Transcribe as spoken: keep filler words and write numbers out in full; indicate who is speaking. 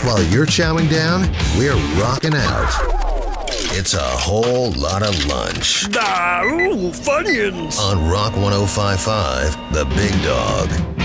Speaker 1: While you're chowing down, we're rocking out. It's a whole lot of lunch.
Speaker 2: Ah, ooh, Funyuns.
Speaker 1: On Rock one oh five point five, The Big Dog.